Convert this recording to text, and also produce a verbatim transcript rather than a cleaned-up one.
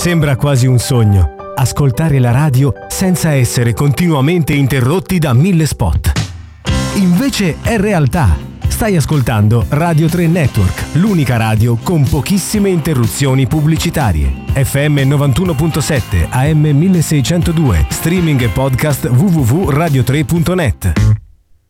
Sembra quasi un sogno, ascoltare la radio senza essere continuamente interrotti da mille spot. Invece è realtà. Stai ascoltando Radio tre Network, l'unica radio con pochissime interruzioni pubblicitarie. F M novantuno virgola sette, A M milleseicentodue, streaming e podcast w w w punto radio tre punto net.